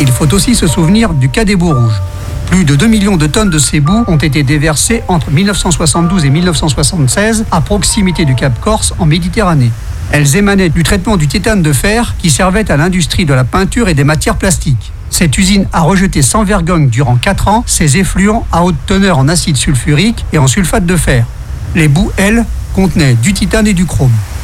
Il faut aussi se souvenir du cas des boues rouges. Plus de 2 millions de tonnes de ces boues ont été déversées entre 1972 et 1976 à proximité du Cap Corse en Méditerranée. Elles émanaient du traitement du titane de fer qui servait à l'industrie de la peinture et des matières plastiques. Cette usine a rejeté sans vergogne durant 4 ans ses effluents à haute teneur en acide sulfurique et en sulfate de fer. Les boues, elles, contenaient du titane et du chrome.